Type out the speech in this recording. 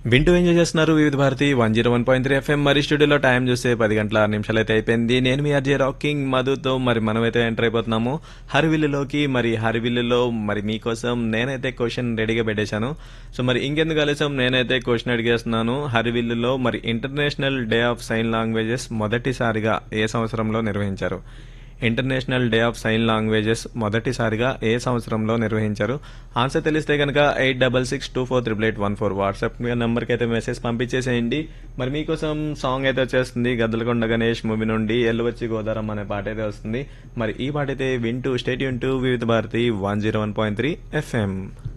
వింటూ ఎంజాయ్ చేస్తున్నారు వివిధ భారతి 101.3 ఎఫ్ఎం. మరి స్టూడియోలో టైం చూస్తే 10 గంటల 6 నిమిషాలు అయితే అయిపోయింది. నేను మీ ఆర్జే రాకింగ్ మధుతో మరి మనమైతే ఎంటర్ అయిపోతున్నాము హరివిల్లులోకి. మరి హరివిల్లులో మరి మీకోసం నేనైతే క్వశ్చన్ రెడీగా పెట్టేశాను. సో మరి ఇంకెందుకు ఆలస్యం, నేనైతే క్వశ్చన్ అడిగేస్తున్నాను. హరివిల్లులో మరి international day of sign languages మొదటిసారిగా ఏ సంవత్సరంలో నిర్వహించారు? International day of sign languages మొదటిసారిగా ఏ సంవత్సరంలో నిర్వహించారు? ఆన్సర్ తెలిస్తే కనుక 8662488814 వాట్సాప్ నెంబర్కి అయితే మెసేజ్ పంపించేసేయండి. మరి మీకోసం సాంగ్ అయితే వచ్చేస్తుంది. గద్దలకొండ గణేష్ మూవీ నుండి ఎల్లువచ్చి గోదారం అనే పాట అయితే వస్తుంది. మరి ఈ పాట అయితే వింటూ స్టేట్ యూన్ టు వివిధ భారతి 101.3 ఎఫ్ఎం.